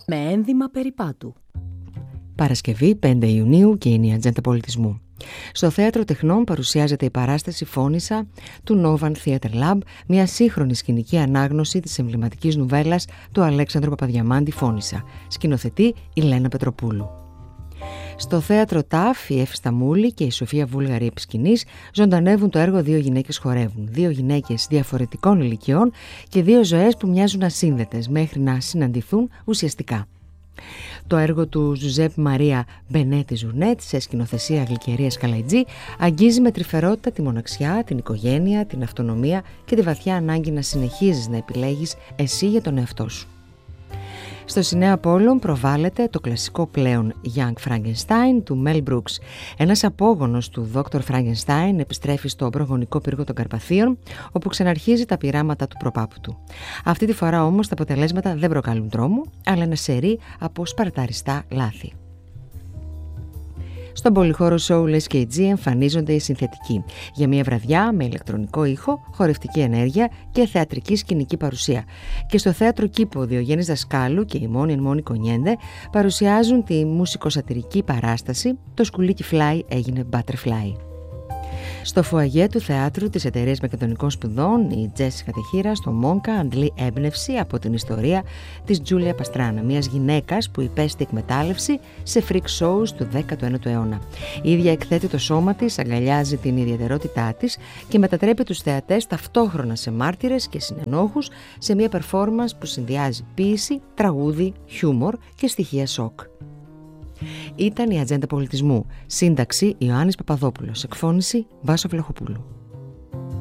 Με ένδυμα περιπάτου. Παρασκευή 5 Ιουνίου και είναι η Ατζέντα Πολιτισμού. Στο Θέατρο Τεχνών παρουσιάζεται η παράσταση «Φώνησα» του Novan Theatre Lab, μια σύγχρονη σκηνική ανάγνωση της εμβληματικής νουβέλας του Αλέξανδρου Παπαδιαμάντη «Φώνησα». Σκηνοθετεί η Λένα Πετροπούλου. Στο Θέατρο ΤΑΦ, η Εύη Σταμούλη και η Σοφία Βούλγαρη επί σκηνής ζωντανεύουν το έργο «Δύο γυναίκες χορεύουν». Δύο γυναίκες διαφορετικών ηλικιών και δύο ζωές που μοιάζουν ασύνδετες μέχρι να συναντηθούν ουσιαστικά. Το έργο του Ζουζέπ Μαρία Μπενέτη Ζουρνέτ σε σκηνοθεσία Γλυκερίας Καλαϊτζή αγγίζει με τρυφερότητα τη μοναξιά, την οικογένεια, την αυτονομία και τη βαθιά ανάγκη να συνεχίζεις να επιλέγεις εσύ για τον εαυτό σου. Στο Σινέα Πόλων προβάλλεται το κλασικό πλέον Young Frankenstein του Mel Brooks. Ένας απόγονος του Dr. Frankenstein επιστρέφει στο προγονικό πύργο των Καρπαθίων, όπου ξαναρχίζει τα πειράματα του προπάπου του. Αυτή τη φορά όμως τα αποτελέσματα δεν προκαλούν τρόμο, αλλά ένα σερί από σπαρταριστά λάθη. Στον πολυχώρο show Les KG εμφανίζονται οι συνθετικοί για μια βραδιά με ηλεκτρονικό ήχο, χορευτική ενέργεια και θεατρική σκηνική παρουσία. Και στο θέατρο Κήπο ο Διογέννης Δασκάλου και η Μόνη Κονιέντε παρουσιάζουν τη μουσικοσατυρική παράσταση «Το σκουλίκι Fly έγινε Butterfly». Στο φουαγέ του θεάτρου της Εταιρείας Μακεδονικών Σπουδών, η Τζέσικα Τεχίρα στο Μόνκα αντλεί έμπνευση από την ιστορία της Τζούλια Παστράνα, μιας γυναίκας που υπέστη εκμετάλλευση σε freak shows του 19ου αιώνα. Η ίδια εκθέτει το σώμα της, αγκαλιάζει την ιδιαιτερότητά της και μετατρέπει τους θεατές ταυτόχρονα σε μάρτυρες και συνενόχους σε μια performance που συνδυάζει ποίηση, τραγούδι, χιούμορ και στοιχεία σοκ. Ήταν η Ατζέντα Πολιτισμού. Σύνταξη Ιωάννης Παπαδόπουλος. Εκφώνηση Βάσο Βλαχοπούλου.